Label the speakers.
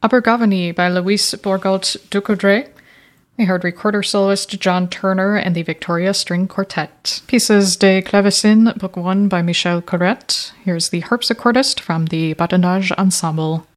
Speaker 1: Abergavenny by Louise Bourgault Ducoudray. We heard recorder soloist John Turner and the Victoria String Quartet. Pieces de Clavecin, Book 1 by Michel Corrette. Here's the harpsichordist from the Badinage Ensemble.